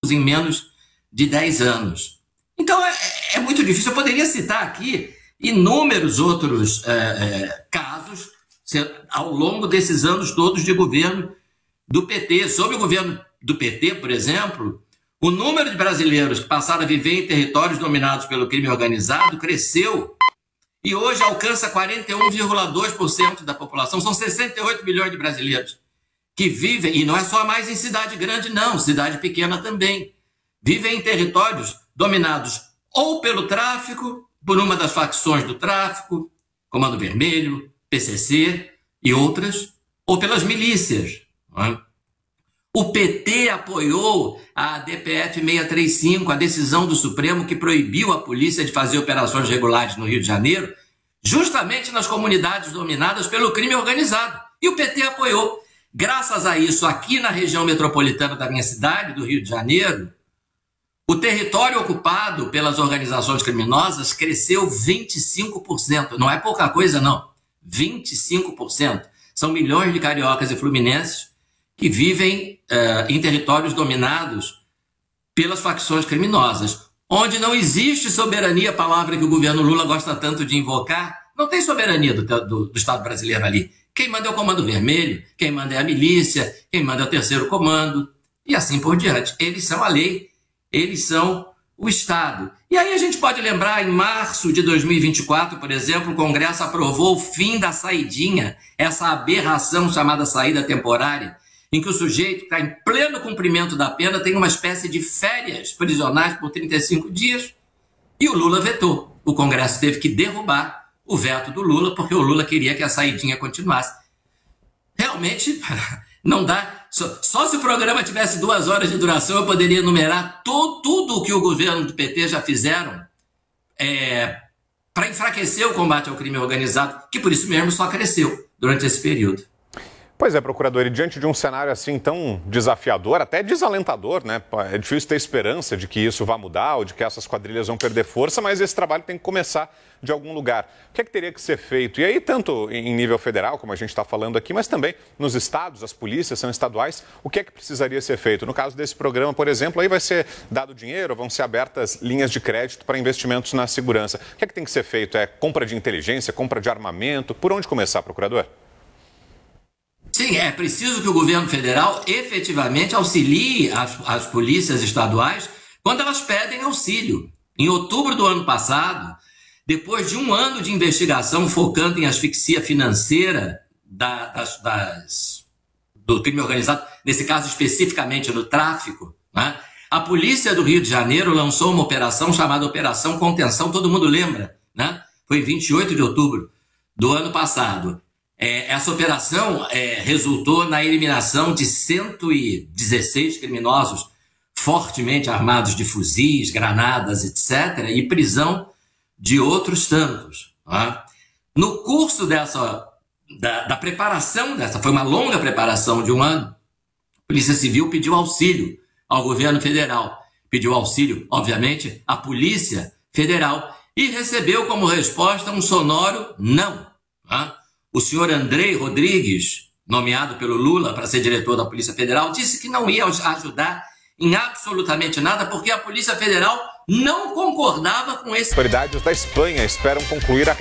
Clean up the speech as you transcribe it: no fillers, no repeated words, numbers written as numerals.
mortos em menos de 10 anos. Então é muito difícil. Eu poderia citar aqui inúmeros outros casos ao longo desses anos todos de governo do PT. Sob o governo do PT, por exemplo, o número de brasileiros que passaram a viver em territórios dominados pelo crime organizado cresceu e hoje alcança 41,2% da população. São 68 milhões de brasileiros que vivem, e não é só mais em cidade grande não, cidade pequena também, vivem em territórios dominados ou pelo tráfico, por uma das facções do tráfico, Comando Vermelho, PCC e outras, ou pelas milícias. Não é? O PT apoiou a DPF 635, a decisão do Supremo que proibiu a polícia de fazer operações regulares no Rio de Janeiro, justamente nas comunidades dominadas pelo crime organizado. E o PT apoiou. Graças a isso, aqui na região metropolitana da minha cidade, do Rio de Janeiro, o território ocupado pelas organizações criminosas cresceu 25%. Não é pouca coisa, não. 25%. São milhões de cariocas e fluminenses que vivem em territórios dominados pelas facções criminosas, onde não existe soberania, palavra que o governo Lula gosta tanto de invocar. Não tem soberania do Estado brasileiro ali. Quem manda é o Comando Vermelho, quem manda é a milícia, quem manda é o terceiro comando, e assim por diante. Eles são a lei, eles são o Estado. E aí a gente pode lembrar, em março de 2024, por exemplo, o Congresso aprovou o fim da saidinha, essa aberração chamada saída temporária, em que o sujeito está em pleno cumprimento da pena, tem uma espécie de férias prisionais por 35 dias, e o Lula vetou. O Congresso teve que derrubar o veto do Lula, porque o Lula queria que a saidinha continuasse. Realmente, não dá. Só se o programa tivesse 2 horas de duração, eu poderia enumerar tudo o que o governo do PT já fizeram para enfraquecer o combate ao crime organizado, que por isso mesmo só cresceu durante esse período. Pois é, procurador, e diante de um cenário assim tão desafiador, até desalentador, né? É difícil ter esperança de que isso vá mudar ou de que essas quadrilhas vão perder força, mas esse trabalho tem que começar de algum lugar. O que é que teria que ser feito? E aí, tanto em nível federal, como a gente está falando aqui, mas também nos estados, as polícias são estaduais, o que é que precisaria ser feito? No caso desse programa, por exemplo, aí vai ser dado dinheiro, vão ser abertas linhas de crédito para investimentos na segurança. O que é que tem que ser feito? É compra de inteligência, compra de armamento? Por onde começar, procurador? Sim, é preciso que o governo federal efetivamente auxilie as polícias estaduais quando elas pedem auxílio. Em outubro do ano passado, depois de 1 ano de investigação focando em asfixia financeira do crime organizado, nesse caso especificamente no tráfico, né, a polícia do Rio de Janeiro lançou uma operação chamada Operação Contenção, todo mundo lembra, né? Foi em 28 de outubro do ano passado. Essa operação resultou na eliminação de 116 criminosos fortemente armados de fuzis, granadas, etc., e prisão de outros tantos. Tá? No curso da preparação foi uma longa preparação de 1 ano, a Polícia Civil pediu auxílio ao governo federal, pediu auxílio, obviamente, à Polícia Federal, e recebeu como resposta um sonoro não. Tá? O senhor Andrei Rodrigues, nomeado pelo Lula para ser diretor da Polícia Federal, disse que não ia ajudar em absolutamente nada, porque a Polícia Federal não concordava com esse... Autoridades da Espanha esperam concluir a